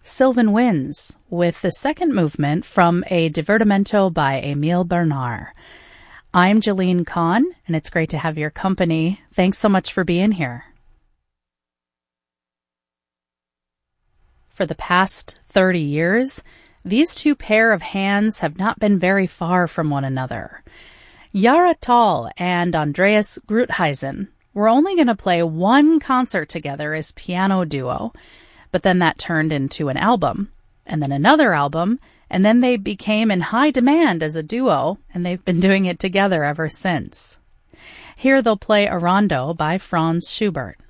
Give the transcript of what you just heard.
Sylvan Winds with the second movement from a Divertimento by Emile Bernard. I'm Jeline Kahn, and it's great to have your company. Thanks so much for being here. For the past 30 years, these two pair of hands have not been very far from one another. Jahre Tal and Andreas Gruithuisen were only going to play one concert together as piano duo, but then that turned into an album, and then another album, and then they became in high demand as a duo, and they've been doing it together ever since. Here they'll play a rondo by Franz Schubert.